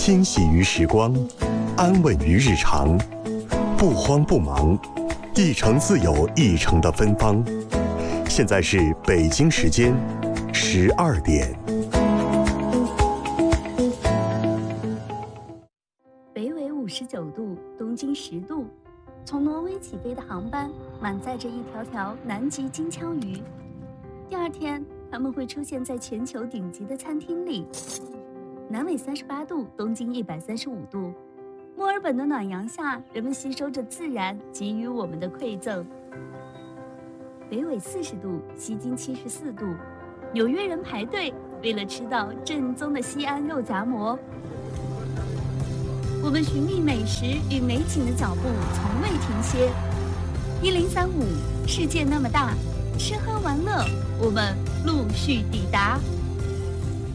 欣喜于时光，安稳于日常，不慌不忙，一城自有一城的芬芳。现在是北京时间12点。 北纬59度，东经10度，从挪威起飞的航班满载着一条条南极金枪鱼。第二天，它们会出现在全球顶级的餐厅里。南纬38度，东经135度，墨尔本的暖阳下，人们吸收着自然给予我们的馈赠。北纬40度，西经74度，纽约人排队为了吃到正宗的西安肉夹馍。我们寻觅美食与美景的脚步从未停歇。1035，世界那么大，吃喝玩乐，我们陆续抵达。